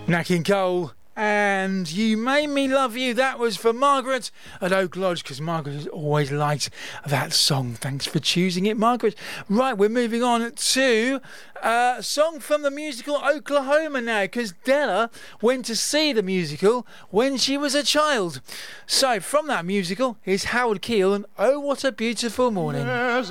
Nat King Cole and You Made Me Love You. That was for Margaret at Oak Lodge, because Margaret has always liked that song. Thanks for choosing it, Margaret. Right, we're moving on to a song from the musical Oklahoma now, because Della went to see the musical when she was a child. So from that musical is Howard Keel and Oh What a Beautiful Morning.